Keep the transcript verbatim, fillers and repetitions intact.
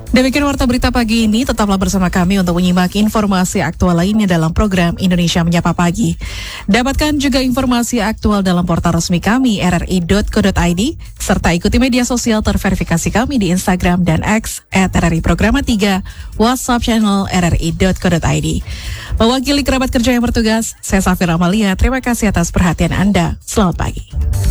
Demikian warta berita pagi ini, tetaplah bersama kami untuk menyimak informasi aktual lainnya dalam program Indonesia Menyapa Pagi. Dapatkan juga informasi aktual dalam portal resmi kami r r i dot co dot i d, serta ikuti media sosial terverifikasi kami di Instagram dan X at r r i programa tiga, WhatsApp channel r r i dot co dot i d. Mewakili kerabat kerja yang bertugas, saya Safira Amalia, terima kasih atas perhatian Anda. Selamat pagi.